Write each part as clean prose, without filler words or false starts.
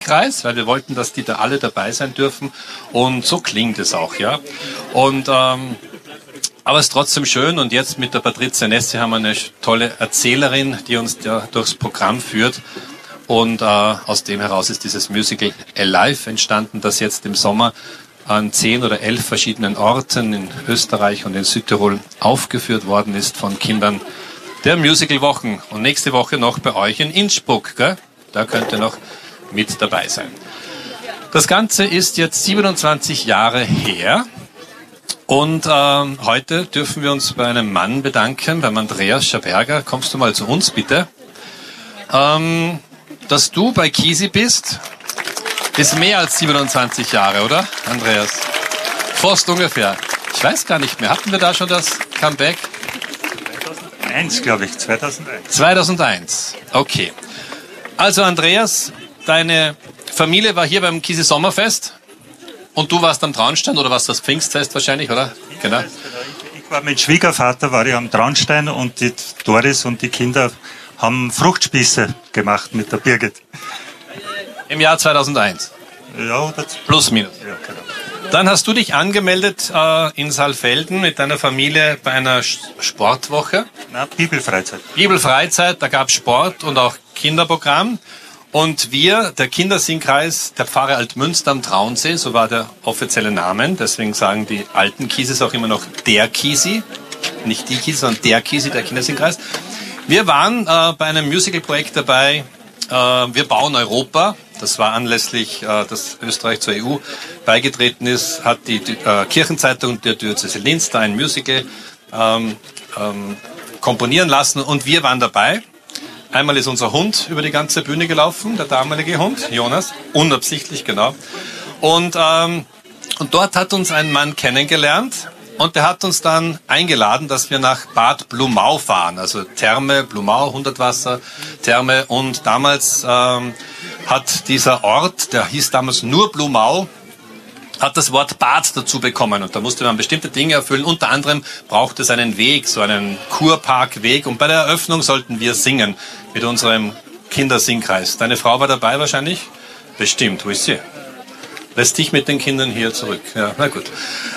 Kreis, weil wir wollten, dass die da alle dabei sein dürfen. Und so klingt es auch, ja. Und aber es ist trotzdem schön. Und jetzt mit der Patricia Nessi haben wir eine tolle Erzählerin, die uns da durchs Programm führt. Und aus dem heraus ist dieses Musical Alive entstanden, das jetzt im Sommer an 10 oder 11 verschiedenen Orten in Österreich und in Südtirol aufgeführt worden ist von Kindern der Musicalwochen. Und nächste Woche noch bei euch in Innsbruck, gell? Da könnt ihr noch mit dabei sein. Das Ganze ist jetzt 27 Jahre her. Und heute dürfen wir uns bei einem Mann bedanken, beim Andreas Schaberger. Kommst du mal zu uns, bitte? Dass du bei Kisi bist, ist mehr als 27 Jahre, oder, Andreas? Fast ungefähr. Ich weiß gar nicht mehr. Hatten wir da schon das Comeback? 2001, glaube ich. 2001. 2001. Okay. Also, Andreas, deine Familie war hier beim Kisi Sommerfest und du warst am Traunstein oder warst das Pfingstfest wahrscheinlich, oder? Genau. Ich war mit Schwiegervater, war ich am Traunstein und die Doris und die Kinder haben Fruchtspieße gemacht mit der Birgit. Im Jahr 2001? Ja, plus minus. Ja, genau. Dann hast du dich angemeldet in Saalfelden mit deiner Familie bei einer Sportwoche. Na, Bibelfreizeit. Bibelfreizeit, da gab es Sport und auch Kinderprogramm. Und wir, der Kindersingkreis der Pfarre Altmünster am Traunsee, so war der offizielle Name, deswegen sagen die alten Kiesis auch immer noch der Kisi, nicht die Kisi, sondern der Kisi, der Kindersingkreis. Wir waren bei einem Musical-Projekt dabei, Wir bauen Europa. Das war anlässlich, dass Österreich zur EU beigetreten ist, hat die Kirchenzeitung der Diözese Linz da ein Musical komponieren lassen und wir waren dabei. Einmal ist unser Hund über die ganze Bühne gelaufen, der damalige Hund, Jonas, unabsichtlich, genau. Und dort hat uns ein Mann kennengelernt und der hat uns dann eingeladen, dass wir nach Bad Blumau fahren, also Therme, Blumau, Hundertwasser, Therme. Und damals hat dieser Ort, der hieß damals nur Blumau, hat das Wort Bad dazu bekommen und da musste man bestimmte Dinge erfüllen. Unter anderem braucht es einen Weg, so einen Kurparkweg und bei der Eröffnung sollten wir singen mit unserem Kindersingkreis. Deine Frau war dabei wahrscheinlich? Bestimmt, wo ist sie? Lässt dich mit den Kindern hier zurück. Ja, na gut.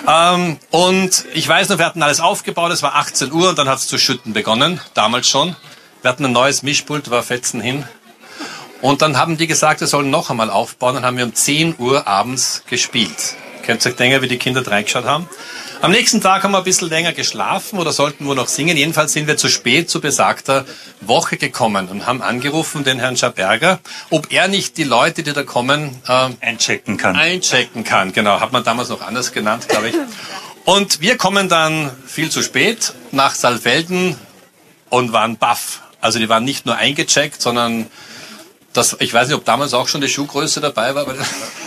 Und ich weiß noch, wir hatten alles aufgebaut, es war 18 Uhr und dann hat es zu schütten begonnen, damals schon. Wir hatten ein neues Mischpult, war fetzen hin. Und dann haben die gesagt, wir sollen noch einmal aufbauen. Dann haben wir um 10 Uhr abends gespielt. Könnt ihr euch denken, wie die Kinder reingeschaut haben? Am nächsten Tag haben wir ein bisschen länger geschlafen oder sollten wir noch singen. Jedenfalls sind wir zu spät zu besagter Woche gekommen und haben angerufen, den Herrn Schaberger, ob er nicht die Leute, die da kommen, einchecken kann. Einchecken kann, genau. Hat man damals noch anders genannt, glaube ich. Und wir kommen dann viel zu spät nach Saalfelden und waren baff. Also die waren nicht nur eingecheckt, sondern ich weiß nicht, ob damals auch schon die Schuhgröße dabei war.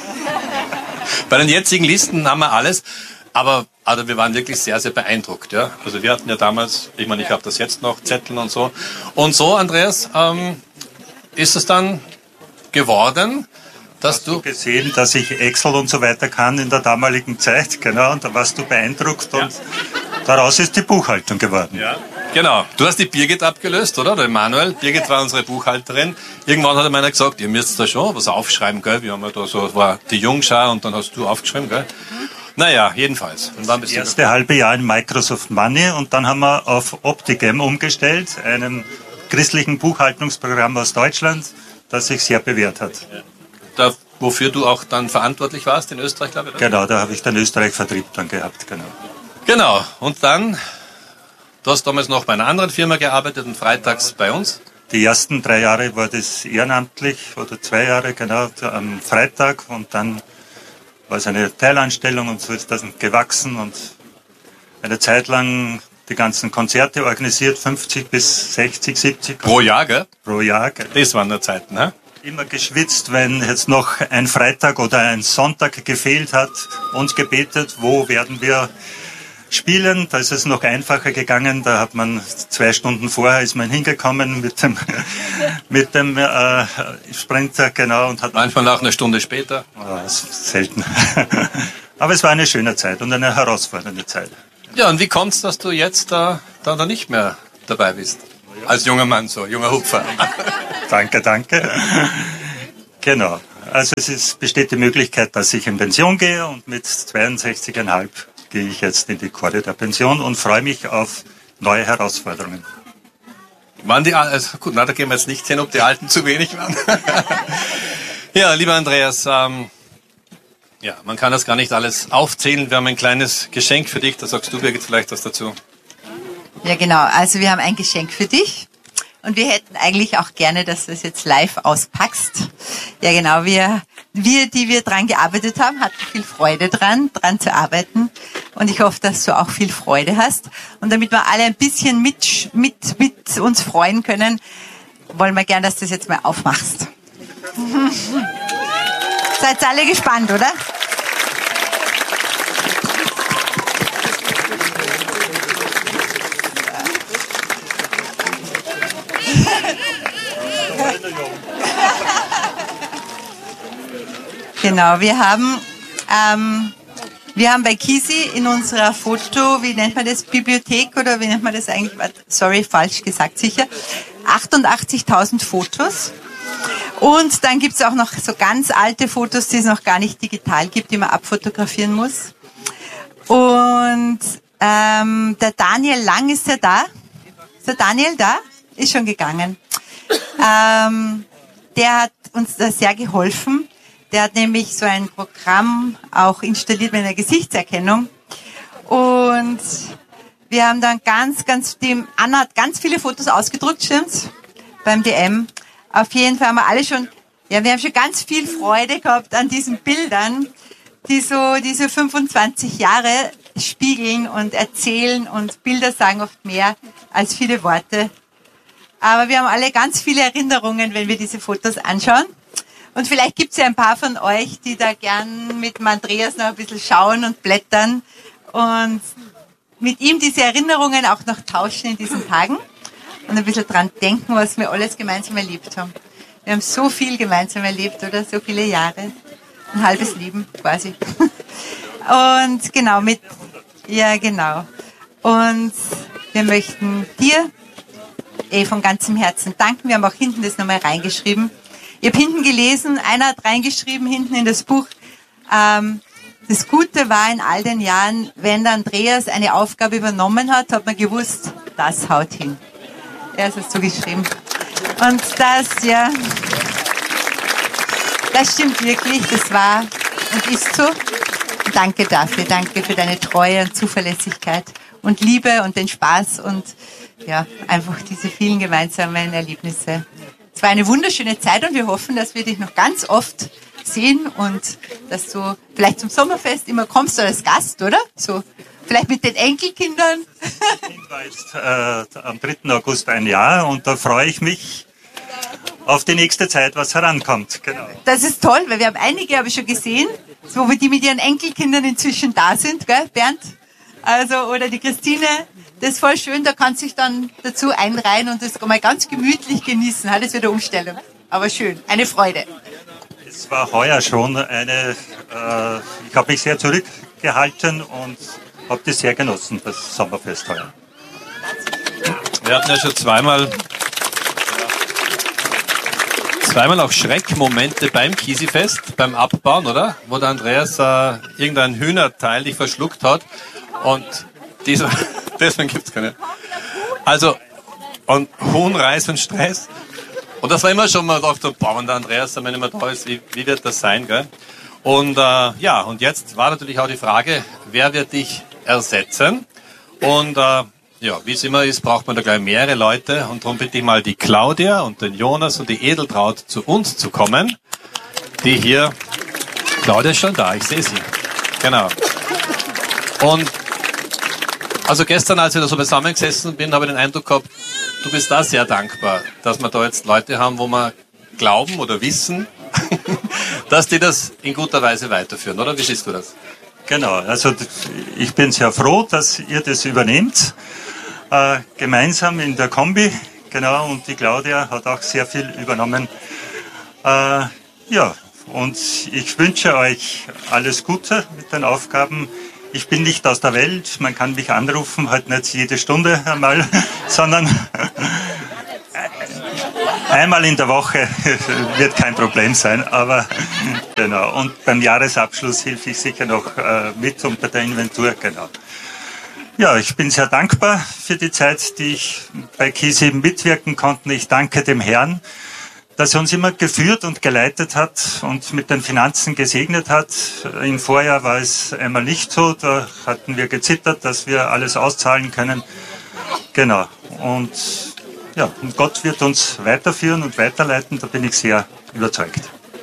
Bei den jetzigen Listen haben wir alles. Aber wir waren wirklich sehr, sehr beeindruckt. Ja? Also wir hatten ja damals, ich meine, ich habe das jetzt noch, Zettel und so. Und so, Andreas, ist es dann geworden, dass du gesehen, dass ich Excel und so weiter kann in der damaligen Zeit. Genau, und da warst du beeindruckt und daraus ist die Buchhaltung geworden. Ja. Genau. Du hast die Birgit abgelöst, oder? Der Emanuel. Birgit war unsere Buchhalterin. Irgendwann hat einer gesagt, ihr müsst da schon was aufschreiben, gell? Wir haben ja da so, war die Jungschar und dann hast du aufgeschrieben, gell? Naja, jedenfalls. Und dann das erste halbe Jahr in Microsoft Money und dann haben wir auf Optigem umgestellt, einem christlichen Buchhaltungsprogramm aus Deutschland, das sich sehr bewährt hat. Da, wofür du auch dann verantwortlich warst in Österreich, glaube ich, oder? Genau, da habe ich den Österreich-Vertrieb dann gehabt, genau. Genau. Und dann, du hast damals noch bei einer anderen Firma gearbeitet und freitags bei uns? Die ersten 3 Jahre war das ehrenamtlich, oder 2 Jahre, genau, am Freitag. Und dann war es eine Teilanstellung und so ist das gewachsen. Und eine Zeit lang die ganzen Konzerte organisiert, 50 bis 60, 70. Pro Jahr, gell? Pro Jahr, gell? Das waren die Zeiten, ne? Immer geschwitzt, wenn jetzt noch ein Freitag oder ein Sonntag gefehlt hat und gebetet, wo werden wir spielen. Da ist es noch einfacher gegangen. Da hat man 2 Stunden vorher ist man hingekommen mit dem Sprinter, genau. Und hat manchmal auch eine Stunde später. Selten. Aber es war eine schöne Zeit und eine herausfordernde Zeit. Ja, und wie kommt's, dass du jetzt da nicht mehr dabei bist? Als junger Mann, so junger Hupfer. Danke. Genau. Also besteht die Möglichkeit, dass ich in Pension gehe und mit 62,5 gehe ich jetzt in die Chore der Pension und freue mich auf neue Herausforderungen. Waren die, also gut, na, da gehen wir jetzt nicht hin, ob die Alten zu wenig waren. Ja, lieber Andreas, ja, man kann das gar nicht alles aufzählen. Wir haben ein kleines Geschenk für dich, da sagst du, Birgit, vielleicht was dazu. Ja, genau, also wir haben ein Geschenk für dich und wir hätten eigentlich auch gerne, dass du es jetzt live auspackst. Ja, genau, wir, die wir dran gearbeitet haben, hatten viel Freude dran zu arbeiten. Und ich hoffe, dass du auch viel Freude hast. Und damit wir alle ein bisschen mit uns freuen können, wollen wir gern, dass du das jetzt mal aufmachst. Seid alle gespannt, oder? Genau, wir haben bei Kisi in unserer wie nennt man das, Bibliothek oder wie nennt man das eigentlich? Sorry, falsch gesagt sicher. 88.000 Fotos. Und dann gibt's auch noch so ganz alte Fotos, die es noch gar nicht digital gibt, die man abfotografieren muss. Und der Daniel Lang, ist der da? Ist der Daniel da? Ist schon gegangen. Der hat uns da sehr geholfen. Der hat nämlich so ein Programm auch installiert mit einer Gesichtserkennung. Und wir haben dann Anna hat ganz viele Fotos ausgedruckt, stimmt's? Beim DM. Auf jeden Fall haben wir wir haben schon ganz viel Freude gehabt an diesen Bildern, die so diese 25 Jahre spiegeln und erzählen, und Bilder sagen oft mehr als viele Worte. Aber wir haben alle ganz viele Erinnerungen, wenn wir diese Fotos anschauen. Und vielleicht gibt es ja ein paar von euch, die da gern mit dem Andreas noch ein bisschen schauen und blättern und mit ihm diese Erinnerungen auch noch tauschen in diesen Tagen und ein bisschen dran denken, was wir alles gemeinsam erlebt haben. Wir haben so viel gemeinsam erlebt, oder? So viele Jahre. Ein halbes Leben quasi. Und genau, genau. Und wir möchten dir von ganzem Herzen danken. Wir haben auch hinten das nochmal reingeschrieben. Ich habe hinten gelesen, einer hat reingeschrieben, hinten in das Buch, das Gute war in all den Jahren, wenn der Andreas eine Aufgabe übernommen hat, hat man gewusst, das haut hin. Er ist es so geschrieben. Und das stimmt wirklich, das war und ist so. Danke dafür, danke für deine Treue und Zuverlässigkeit und Liebe und den Spaß und ja, einfach diese vielen gemeinsamen Erlebnisse. Es war eine wunderschöne Zeit und wir hoffen, dass wir dich noch ganz oft sehen und dass du vielleicht zum Sommerfest immer kommst als Gast, oder? So, vielleicht mit den Enkelkindern. Ich war jetzt am 3. August ein Jahr und da freue ich mich auf die nächste Zeit, was herankommt. Genau. Das ist toll, weil wir haben einige, habe ich schon gesehen, so die mit ihren Enkelkindern inzwischen da sind, gell, Bernd? Also, oder die Christine. Das ist voll schön, da kannst du dich dann dazu einreihen und das kann man ganz gemütlich genießen. Das wird eine Umstellung, aber schön, eine Freude. Es war heuer schon ich habe mich sehr zurückgehalten und habe das sehr genossen, das Sommerfest heuer. Wir hatten ja schon zweimal auch Schreckmomente beim Kisifest, beim Abbauen, oder? Wo der Andreas irgendein Hühnerteil dich verschluckt hat und deswegen gibt's keine. Also, und hohen Reis und Stress. Und das war immer schon mal gedacht, boah, wenn der Andreas dann nicht mehr da ist, wie wird das sein, gell? Und ja, und jetzt war natürlich auch die Frage, wer wird dich ersetzen? Und ja, wie es immer ist, braucht man da gleich mehrere Leute. Und darum bitte ich mal die Claudia und den Jonas und die Edeltraut zu uns zu kommen. Die hier, Claudia ist schon da, ich sehe sie. Genau. Und also gestern, als ich da so zusammengesessen bin, habe ich den Eindruck gehabt, du bist da sehr dankbar, dass wir da jetzt Leute haben, wo wir glauben oder wissen, dass die das in guter Weise weiterführen, oder? Wie siehst du das? Genau, also ich bin sehr froh, dass ihr das übernehmt, gemeinsam in der Kombi, genau, und die Claudia hat auch sehr viel übernommen. Ja, und ich wünsche euch alles Gute mit den Aufgaben. Ich bin nicht aus der Welt, man kann mich anrufen, halt nicht jede Stunde einmal, sondern Einmal in der Woche wird kein Problem sein, aber genau. Und beim Jahresabschluss helfe ich sicher noch mit unter der Inventur, genau. Ja, ich bin sehr dankbar für die Zeit, die ich bei KISI mitwirken konnte. Ich danke dem Herrn, dass er uns immer geführt und geleitet hat und mit den Finanzen gesegnet hat. Im Vorjahr war es einmal nicht so, da hatten wir gezittert, dass wir alles auszahlen können. Genau. Und ja, und Gott wird uns weiterführen und weiterleiten, da bin ich sehr überzeugt.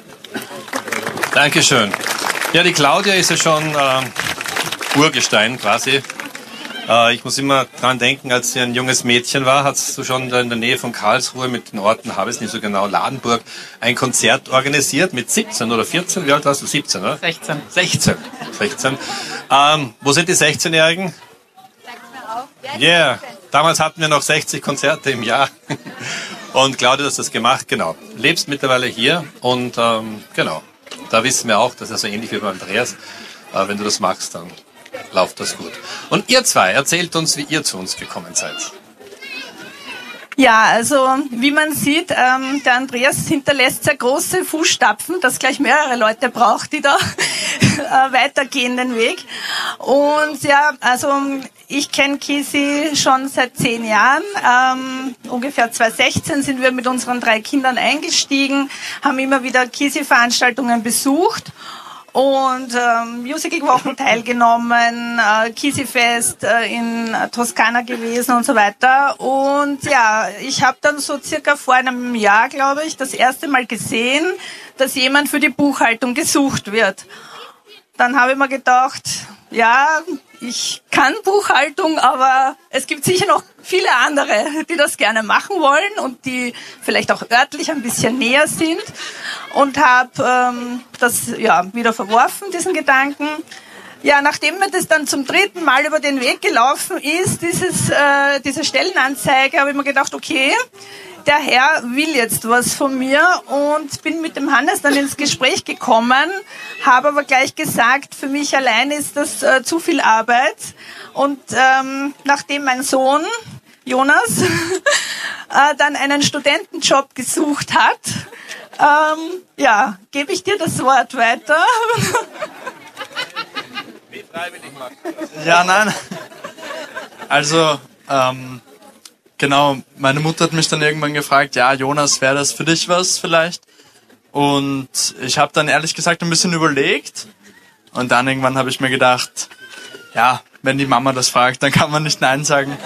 Dankeschön. Ja, die Claudia ist ja schon Urgestein quasi. Ich muss immer dran denken, als sie ein junges Mädchen war, hast du schon in der Nähe von Karlsruhe mit den Orten, habe ich es nicht so genau, Ladenburg, ein Konzert organisiert mit 17 oder 14, wie alt warst du? 17, oder? 16. 16. Wo sind die 16-Jährigen? Yeah, damals hatten wir noch 60 Konzerte im Jahr. Und Claudia, du hast das gemacht, genau. Lebst mittlerweile hier und genau, da wissen wir auch, das ist so ähnlich wie bei Andreas, wenn du das magst, dann läuft das gut. Und ihr zwei, erzählt uns, wie ihr zu uns gekommen seid. Ja, also wie man sieht, der Andreas hinterlässt sehr große Fußstapfen, dass gleich mehrere Leute braucht, die da weitergehen den Weg. Und ja, also ich kenne KISI schon seit 10 Jahren. Ungefähr 2016 sind wir mit unseren 3 Kindern eingestiegen, haben immer wieder KISI-Veranstaltungen besucht und Musicalwochen teilgenommen, KISI-Fest in Toskana gewesen und so weiter. Und ja, ich habe dann so circa vor einem Jahr, glaube ich, das erste Mal gesehen, dass jemand für die Buchhaltung gesucht wird. Dann habe ich mir gedacht, ja, ich kann Buchhaltung, aber es gibt sicher noch viele andere, die das gerne machen wollen und die vielleicht auch örtlich ein bisschen näher sind, und habe das ja wieder verworfen, diesen Gedanken. Ja, nachdem mir das dann zum 3. Mal über den Weg gelaufen ist, diese Stellenanzeige, habe ich mir gedacht, okay, der Herr will jetzt was von mir, und bin mit dem Hannes dann ins Gespräch gekommen, habe aber gleich gesagt, für mich allein ist das zu viel Arbeit. Und nachdem mein Sohn Jonas dann einen Studentenjob gesucht hat, ja, gebe ich dir das Wort weiter. Wie freiwillig machst du das? Ja, nein. Also, genau, meine Mutter hat mich dann irgendwann gefragt, ja, Jonas, wäre das für dich was vielleicht? Und ich habe dann ehrlich gesagt ein bisschen überlegt, und dann irgendwann habe ich mir gedacht, ja, wenn die Mama das fragt, dann kann man nicht Nein sagen.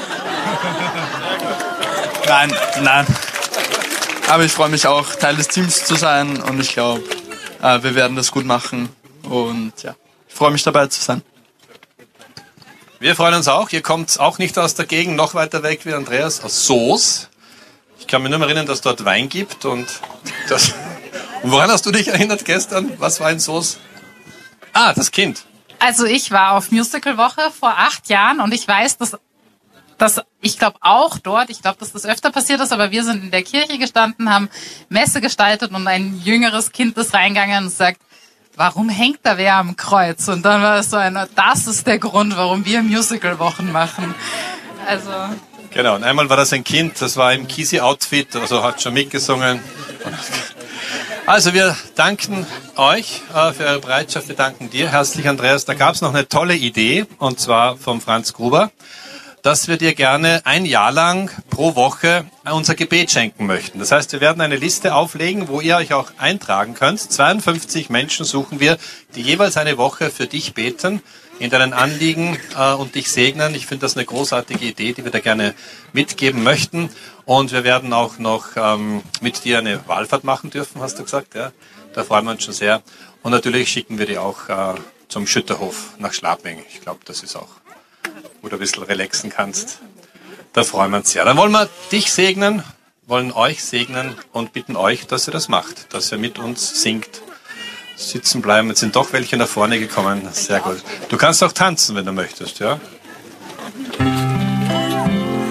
Nein. Aber ich freue mich auch, Teil des Teams zu sein, und ich glaube, wir werden das gut machen, und ja, ich freue mich dabei zu sein. Wir freuen uns auch. Ihr kommt auch nicht aus der Gegend, noch weiter weg wie Andreas, aus Soos. Ich kann mich nur mehr erinnern, dass es dort Wein gibt. Und woran hast du dich erinnert gestern? Was war in Soos? Ah, das Kind. Also ich war auf Musicalwoche vor 8 Jahren, und ich weiß, dass ich glaube auch dort, ich glaube, dass das öfter passiert ist, aber wir sind in der Kirche gestanden, haben Messe gestaltet, und ein jüngeres Kind ist reingegangen und sagt, warum hängt da wer am Kreuz? Und dann war es so das ist der Grund, warum wir Musicalwochen machen. Also. Genau, und einmal war das ein Kind, das war im KISI-Outfit, also hat schon mitgesungen. Also wir danken euch für eure Bereitschaft, wir danken dir herzlich, Andreas. Da gab es noch eine tolle Idee, und zwar vom Franz Gruber, dass wir dir gerne ein Jahr lang pro Woche unser Gebet schenken möchten. Das heißt, wir werden eine Liste auflegen, wo ihr euch auch eintragen könnt. 52 Menschen suchen wir, die jeweils eine Woche für dich beten, in deinen Anliegen und dich segnen. Ich finde das eine großartige Idee, die wir da gerne mitgeben möchten. Und wir werden auch noch mit dir eine Wallfahrt machen dürfen, hast du gesagt. Ja? Da freuen wir uns schon sehr. Und natürlich schicken wir die auch zum Schütterhof nach Schlaping. Ich glaube, das ist auch, wo du ein bisschen relaxen kannst. Da freuen wir uns sehr. Dann wollen wir dich segnen, wollen euch segnen und bitten euch, dass ihr das macht, dass ihr mit uns singt. Sitzen bleiben. Jetzt sind doch welche nach vorne gekommen. Sehr gut. Du kannst auch tanzen, wenn du möchtest, ja?